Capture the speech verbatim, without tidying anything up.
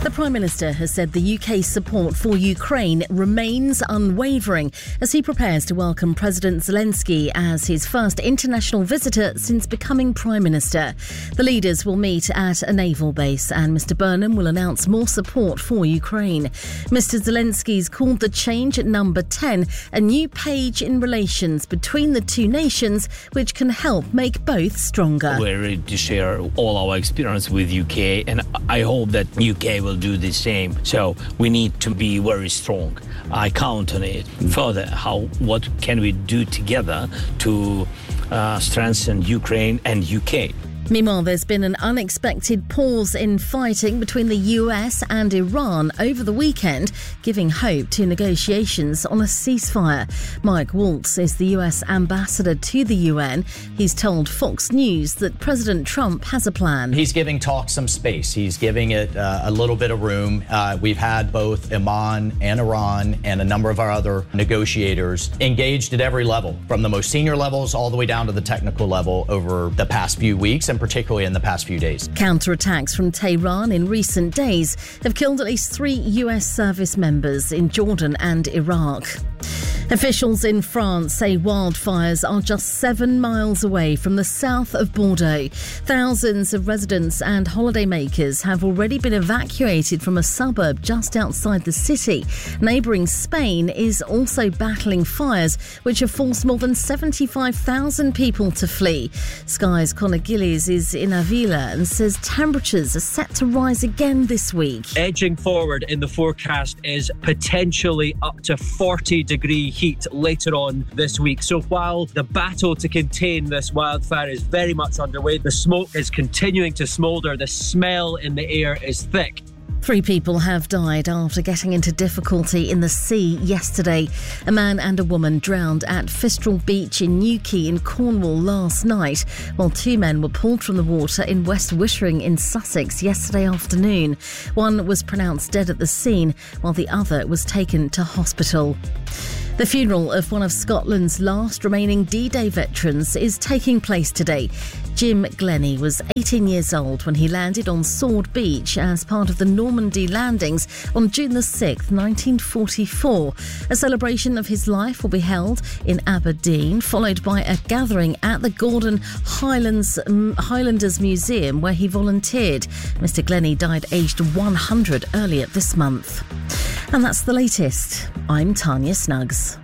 The Prime Minister has said the U K's support for Ukraine remains unwavering as he prepares to welcome President Zelensky as his first international visitor since becoming Prime Minister. The leaders will meet at a naval base and Mr Burnham will announce more support for Ukraine. Mr Zelensky's called the change at number ten a new page in relations between the two nations which can help make both stronger. We're ready to share all our experience with U K and I hope that U K will do the same. So we need to be very strong. I count on it. Further, how what can we do together to uh, strengthen Ukraine and U K? Meanwhile, there's been an unexpected pause in fighting between the U S and Iran over the weekend, giving hope to negotiations on a ceasefire. Mike Waltz is the U S ambassador to the U N. He's told Fox News that President Trump has a plan. He's giving talks some space. He's giving it uh, a little bit of room. Uh, we've had both Oman and Iran and a number of our other negotiators engaged at every level, from the most senior levels all the way down to the technical level over the past few weeks, and particularly in the past few days. Counterattacks from Tehran in recent days have killed at least three U S service members in Jordan and Iraq. Officials in France say wildfires are just seven miles away from the south of Bordeaux. Thousands of residents and holidaymakers have already been evacuated from a suburb just outside the city. Neighbouring Spain is also battling fires, which have forced more than seventy-five thousand people to flee. Sky's Conor Gillies is in Avila and says temperatures are set to rise again this week. Edging forward in the forecast is potentially up to forty degree heat later on this week. So while the battle to contain this wildfire is very much underway, the smoke is continuing to smoulder, the smell in the air is thick. Three people have died after getting into difficulty in the sea yesterday. A man and a woman drowned at Fistral Beach in Newquay in Cornwall last night, while two men were pulled from the water in West Wittering in Sussex yesterday afternoon. One was pronounced dead at the scene, while the other was taken to hospital. The funeral of one of Scotland's last remaining D-Day veterans is taking place today. Jim Glennie was eighteen years old when he landed on Sword Beach as part of the Normandy landings on June the sixth, nineteen forty-four. A celebration of his life will be held in Aberdeen, followed by a gathering at the Gordon Highlands um, Highlanders Museum where he volunteered. Mister Glennie died aged one hundred earlier this month. And that's the latest. I'm Tanya Snuggs.